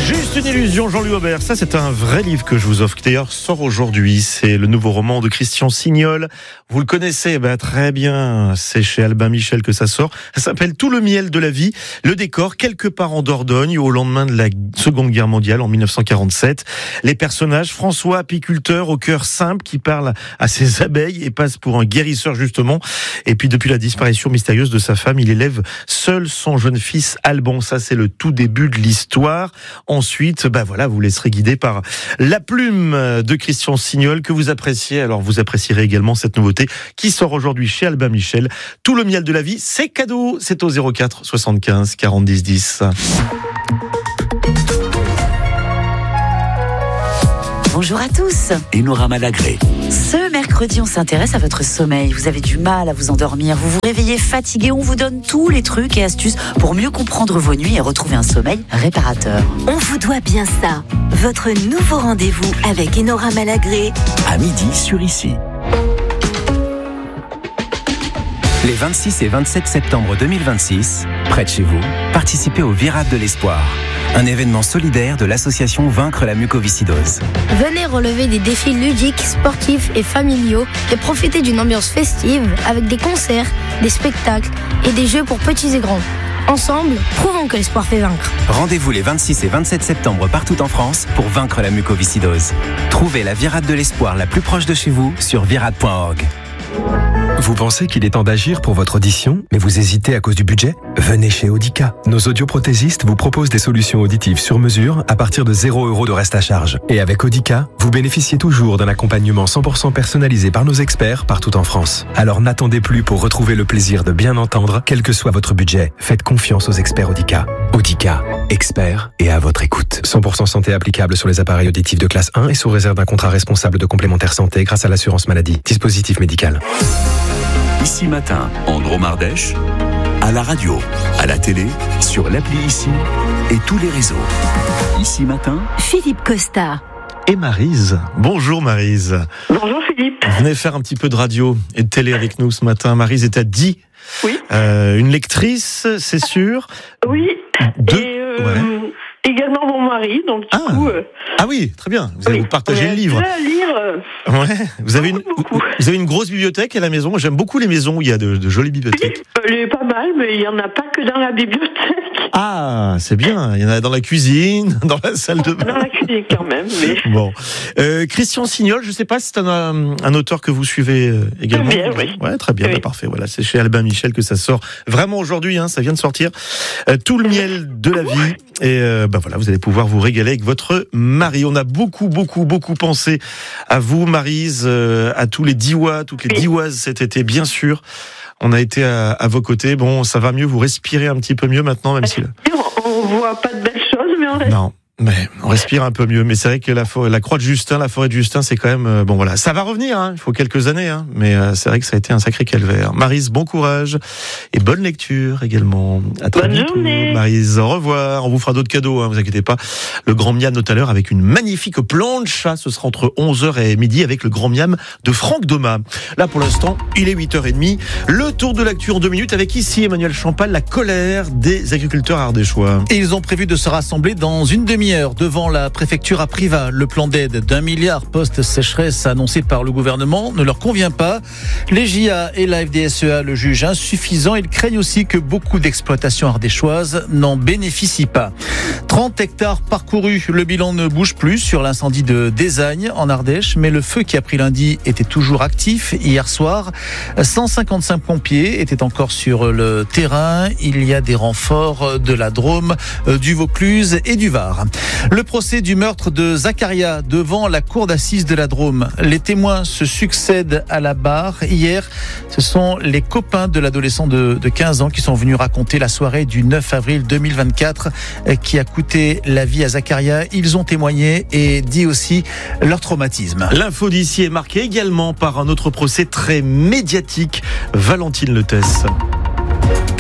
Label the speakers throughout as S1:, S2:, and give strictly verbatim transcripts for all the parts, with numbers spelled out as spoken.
S1: Juste une illusion, Jean-Louis Aubert. Ça, c'est un vrai livre que je vous offre, qui d'ailleurs sort aujourd'hui. C'est le nouveau roman de Christian Signol. Vous le connaissez, ben, très bien. C'est chez Albin Michel que ça sort. Ça s'appelle Tout le miel de la vie. Le décor, quelque part en Dordogne, au lendemain de la Seconde Guerre mondiale, en mille neuf cent quarante-sept. Les personnages, François, apiculteur, au cœur simple, qui parle à ses abeilles et passe pour un guérisseur, justement. Et puis, depuis la disparition mystérieuse de sa femme, il élève seul son jeune fils, Alban. Ça, c'est le tout début de l'histoire. Ensuite, bah voilà, vous laisserez guider par la plume de Christian Signol que vous appréciez. Alors, vous apprécierez également cette nouveauté qui sort aujourd'hui chez Albin Michel. Tout le miel de la vie, c'est cadeau. C'est au zéro quatre soixante-quinze quarante dix dix.
S2: Bonjour à tous.
S3: Enora Malagré.
S2: Ce mercredi, on s'intéresse à votre sommeil. Vous avez du mal à vous endormir, vous vous réveillez fatigué. On vous donne tous les trucs et astuces pour mieux comprendre vos nuits et retrouver un sommeil réparateur.
S4: On vous doit bien ça. Votre nouveau rendez-vous avec Enora Malagré.
S3: À midi sur Ici. Les vingt-six et vingt-sept septembre deux mille vingt-six, près de chez vous, participez au Virade de l'Espoir, un événement solidaire de l'association Vaincre la mucoviscidose.
S5: Venez relever des défis ludiques, sportifs et familiaux et profiter d'une ambiance festive avec des concerts, des spectacles et des jeux pour petits et grands. Ensemble, prouvons que l'espoir fait vaincre.
S3: Rendez-vous les vingt-six et vingt-sept septembre partout en France pour vaincre la mucoviscidose. Trouvez la Virade de l'Espoir la plus proche de chez vous sur virade point org.
S6: Vous pensez qu'il est temps d'agir pour votre audition, mais vous hésitez à cause du budget ? Venez chez Audica. Nos audioprothésistes vous proposent des solutions auditives sur mesure à partir de zéro euro de reste à charge. Et avec Audica, vous bénéficiez toujours d'un accompagnement cent pour cent personnalisé par nos experts partout en France. Alors n'attendez plus pour retrouver le plaisir de bien entendre, quel que soit votre budget. Faites confiance aux experts Audica. Audica, experts et à votre écoute. cent pour cent santé applicable sur les appareils auditifs de classe un et sous réserve d'un contrat responsable de complémentaire santé grâce à l'assurance maladie. Dispositif médical.
S3: Ici Matin, en Drôme-Ardèche, à la radio, à la télé, sur l'appli Ici et tous les réseaux. Ici Matin,
S4: Philippe Costa.
S1: Et Maryse. Bonjour Maryse.
S7: Bonjour Philippe.
S1: Venez faire un petit peu de radio et de télé avec nous ce matin. Maryse est à Die.
S7: Oui.
S1: Euh, une lectrice, c'est sûr.
S7: Oui.
S1: Deux.
S7: Et euh,
S1: Ouais.
S7: également mon mari, donc du
S1: Ah.
S7: coup. Euh,
S1: Ah oui, très bien. Vous allez
S7: oui,
S1: vous partager
S7: on
S1: le
S7: est
S1: livre.
S7: deux à lire. euh,
S1: Ouais. Vous avez une,
S7: Beaucoup, beaucoup.
S1: vous avez une grosse bibliothèque à la maison. Moi, j'aime beaucoup les maisons où il y a de, de jolies bibliothèques.
S7: Elle est pas mal, mais il n'y en a pas que dans la bibliothèque.
S1: Ah, c'est bien. Il y en a dans la cuisine, dans la salle de bain.
S7: Dans la cuisine quand même. Mais...
S1: Bon. Euh, Christian Signol, je ne sais pas si c'est un, un auteur que vous suivez euh, également.
S7: Très bien, oui.
S1: Ouais, très bien,
S7: Oui.
S1: bah, parfait. Voilà, c'est chez Albin Michel que ça sort vraiment aujourd'hui, hein, ça vient de sortir. Euh, tout le miel de la vie. Et euh, bah voilà, vous allez pouvoir vous régaler avec votre mari. On a beaucoup, beaucoup, beaucoup pensé à vous, Maryse, euh, à tous les Diois, toutes les
S7: Oui.
S1: Dioises cet été, bien sûr. On a été à, à vos côtés. Bon, ça va mieux, vous respirez un petit peu mieux maintenant, même si... Le...
S7: On voit pas de belles choses, mais on reste.
S1: Non. Mais on respire un peu mieux. Mais c'est vrai que la, forêt, la croix de Justin, la forêt de Justin, c'est quand même... Euh, bon voilà, ça va revenir, hein, il faut quelques années. Hein, mais euh, c'est vrai que ça a été un sacré calvaire. Maryse, bon courage et bonne lecture également. À très
S7: Bonne
S1: bientôt.
S7: journée.
S1: Maryse, au revoir. On vous fera d'autres cadeaux, hein, vous inquiétez pas. Le Grand Miam tout à l'heure avec une magnifique plancha. Ce sera entre onze heures et midi avec le Grand Miam de Franck Domat. Là, pour l'instant, il est huit heures trente. Le tour de l'actu en deux minutes avec ici Emmanuel Champal, la colère des agriculteurs ardéchois.
S8: Et ils ont prévu de se rassembler dans une demi-heure devant la préfecture à Privas. Le plan d'aide d'un milliard post-sécheresse annoncé par le gouvernement ne leur convient pas. Les J A et la F D S E A le jugent insuffisant. Ils craignent aussi que beaucoup d'exploitations ardéchoises n'en bénéficient pas. trente hectares parcourus. Le bilan ne bouge plus sur l'incendie de Désagne en Ardèche, mais le feu qui a pris lundi était toujours actif hier soir. cent cinquante-cinq pompiers étaient encore sur le terrain. Il y a des renforts de la Drôme, du Vaucluse et du Var. Le procès du meurtre de Zakaria devant la cour d'assises de la Drôme. Les témoins se succèdent à la barre. Hier, ce sont les copains de l'adolescent de, de quinze ans qui sont venus raconter la soirée du neuf avril deux mille vingt-quatre qui a coûté la vie à Zakaria. Ils ont témoigné et dit aussi leur traumatisme.
S1: L'info d'ici est marquée également par un autre procès très médiatique, Valentine Lethès.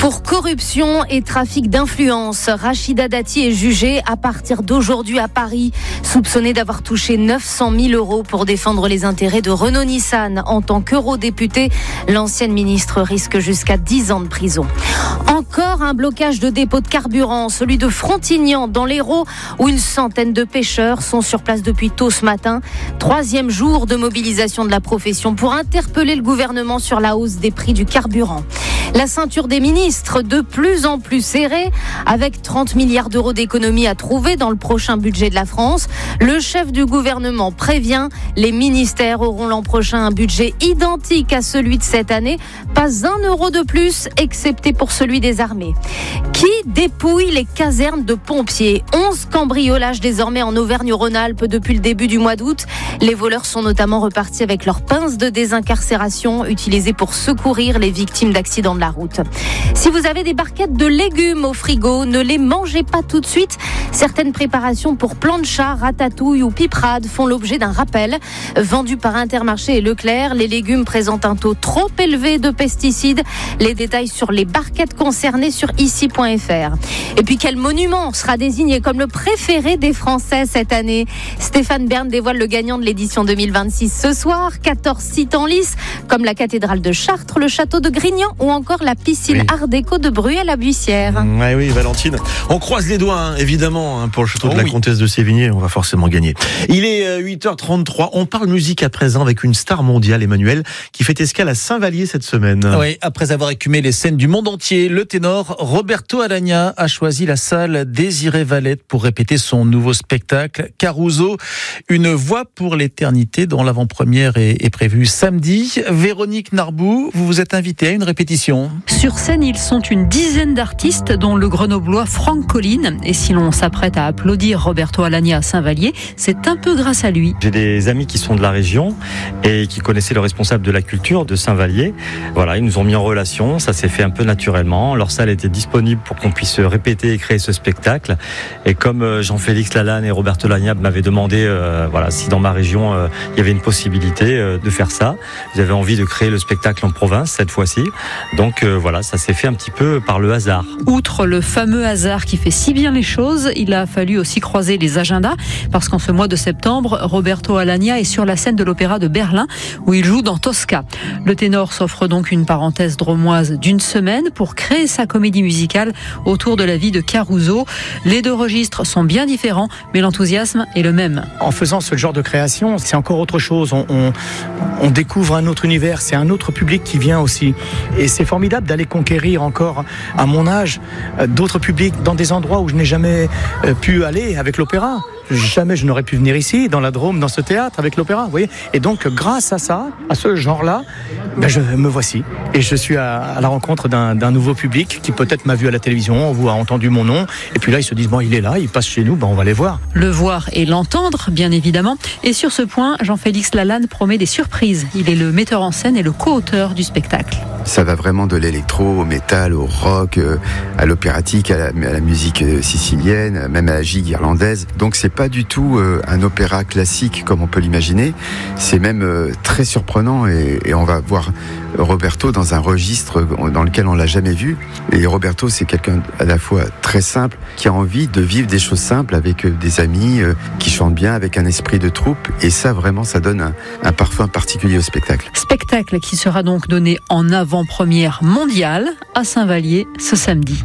S9: Pour corruption et trafic d'influence, Rachida Dati est jugée à partir d'aujourd'hui à Paris, soupçonnée d'avoir touché neuf cent mille euros pour défendre les intérêts de Renault-Nissan. En tant qu'eurodéputée, l'ancienne ministre risque jusqu'à dix ans de prison. Encore un blocage de dépôt de carburant, celui de Frontignan dans l'Hérault, où une centaine de pêcheurs sont sur place depuis tôt ce matin. Troisième jour de mobilisation de la profession pour interpeller le gouvernement sur la hausse des prix du carburant. La ceinture des ministres de plus en plus serrée, avec trente milliards d'euros d'économies à trouver dans le prochain budget de la France. Le chef du gouvernement prévient, les ministères auront l'an prochain un budget identique à celui de cette année. Pas un euro de plus, excepté pour celui des armées. Qui dépouille les casernes de pompiers ? onze cambriolages désormais en Auvergne-Rhône-Alpes depuis le début du mois d'août. Les voleurs sont notamment repartis avec leurs pinces de désincarcération utilisées pour secourir les victimes d'accidents de la route. Si vous avez des barquettes de légumes au frigo, ne les mangez pas tout de suite. Certaines préparations pour plancha, ratatouille ou piperade font l'objet d'un rappel. Vendus par Intermarché et Leclerc, les légumes présentent un taux trop élevé de pesticides. Les détails sur les barquettes concernées sur ici point f r. Et puis quel monument sera désigné comme le préféré des Français cette année ? Stéphane Bern dévoile le gagnant de l'édition deux mille vingt-six ce soir. quatorze sites en lice, comme la cathédrale de Chartres, le château de Grignan ou encore la piscine oui. Art déco de Bruay-la-Buissière.
S1: Ouais, oui, Valentine. On croise les doigts, hein, évidemment, hein, pour le château oh, de la
S8: oui.
S1: Comtesse de Sévigné. On va forcément gagner. Il est huit heures trente-trois. On parle musique à présent avec une star mondiale, Emmanuel, qui fait escale à Saint-Vallier cette semaine.
S8: Oui, après avoir écumé les scènes du monde entier, le ténor Roberto Alagna a choisi la salle Désiré Valette pour répéter son nouveau spectacle Caruso, une voix pour l'éternité, dont l'avant-première est, est prévue samedi. Véronique Narbou, vous vous êtes invitée à une répétition.
S10: Sur scène, ils sont une dizaine d'artistes, dont le grenoblois Franck Colline. Et si l'on s'apprête à applaudir Roberto Alagna à Saint-Vallier, c'est un peu grâce à lui.
S11: J'ai des amis qui sont de la région et qui connaissaient le responsable de la culture de Saint-Vallier. Voilà, ils nous ont mis en relation, ça s'est fait un peu naturellement. Leur salle était disponible pour qu'on puisse répéter et créer ce spectacle. Et comme Jean-Félix Lalanne et Roberto Alagna m'avaient demandé euh, voilà, si dans ma région euh, il y avait une possibilité euh, de faire ça, j'avais envie de créer le spectacle en province cette fois-ci. Donc euh, voilà, ça s'est fait un petit peu par le hasard.
S10: Outre le fameux hasard qui fait si bien les choses, il a fallu aussi croiser les agendas, parce qu'en ce mois de septembre, Roberto Alagna est sur la scène de l'Opéra de Berlin, où il joue dans Tosca. Le ténor s'offre donc une parenthèse dromoise d'une semaine pour créer sa comédie musicale autour de la vie de Caruso. Les deux registres sont bien différents, mais l'enthousiasme est le même.
S12: En faisant ce genre de création, c'est encore autre chose. On, on, on découvre un autre univers, c'est un autre public qui vient aussi. Et c'est formidable d'aller conquérir encore, à mon âge, d'autres publics dans des endroits où je n'ai jamais pu aller avec l'opéra. Jamais je n'aurais pu venir ici, dans la Drôme, dans ce théâtre, avec l'opéra, vous voyez. Et donc, grâce à ça, à ce genre-là, ben je me voici. Et je suis à, à la rencontre d'un, d'un nouveau public qui peut-être m'a vu à la télévision, ou a entendu mon nom. Et puis là, ils se disent, bon, il est là, il passe chez nous, ben on va les voir.
S10: Le voir et l'entendre, bien évidemment. Et sur ce point, Jean-Félix Lalanne promet des surprises. Il est le metteur en scène et le co-auteur du spectacle.
S13: Ça va vraiment de l'électro au métal, au rock, à l'opératique, à la, à la musique sicilienne, même à la gigue irlandaise. Donc c'est pas du tout un opéra classique comme on peut l'imaginer. C'est même très surprenant et, et on va voir Roberto dans un registre dans lequel on l'a jamais vu. Et Roberto, c'est quelqu'un à la fois très simple, qui a envie de vivre des choses simples avec des amis qui chantent bien, avec un esprit de troupe. Et ça, vraiment, ça donne un, un parfum particulier au spectacle.
S10: Spectacle qui sera donc donné en avant-première mondiale à Saint-Vallier ce samedi.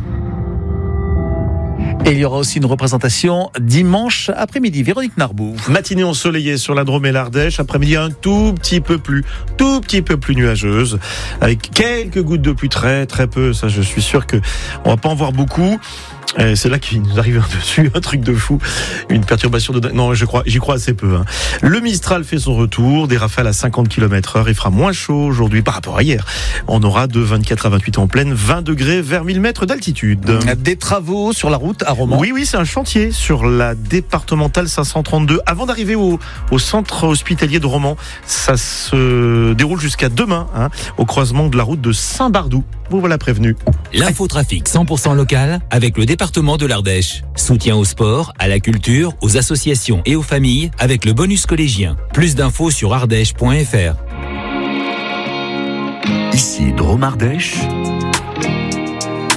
S8: Et il y aura aussi une représentation dimanche après-midi. Véronique Narbou.
S1: Matinée ensoleillée sur la Drôme et l'Ardèche. Après-midi un tout petit peu plus, tout petit peu plus nuageuse. Avec quelques gouttes de pluie, très très peu. Ça, je suis sûr que on va pas en voir beaucoup. Et c'est là qu'il nous arrive un dessus, un truc de fou, une perturbation de... Non, je crois, j'y crois assez peu. Hein. Le Mistral fait son retour, des rafales à cinquante kilomètres heure. Il fera moins chaud aujourd'hui par rapport à hier. On aura de vingt-quatre à vingt-huit en pleine, vingt degrés vers mille mètres d'altitude.
S8: Des travaux sur la route à Romans.
S1: Oui, oui, c'est un chantier sur la départementale cinq cent trente-deux. Avant d'arriver au, au centre hospitalier de Romans, ça se déroule jusqu'à demain, hein, au croisement de la route de Saint-Bardou. Vous voilà prévenu.
S14: L'infotrafic cent pour cent local avec le département de l'Ardèche. Soutien au sport, à la culture, aux associations et aux familles avec le bonus collégien. Plus d'infos sur ardèche point f r.
S15: Ici Drôme Ardèche,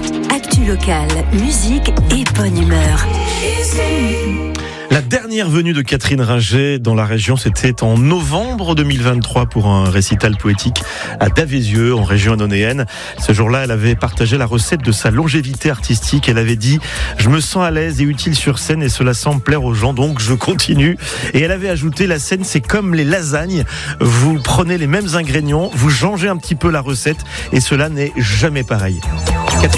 S4: Actu locale, musique et bonne humeur.
S1: La dernière venue de Catherine Ringer dans la région, c'était en novembre deux mille vingt-trois pour un récital poétique à Davézieux, en région annonéenne. Ce jour-là, elle avait partagé la recette de sa longévité artistique. Elle avait dit « Je me sens à l'aise et utile sur scène et cela semble plaire aux gens, donc je continue ». Et elle avait ajouté « La scène, c'est comme les lasagnes. Vous prenez les mêmes ingrédients, vous changez un petit peu la recette et cela n'est jamais pareil ».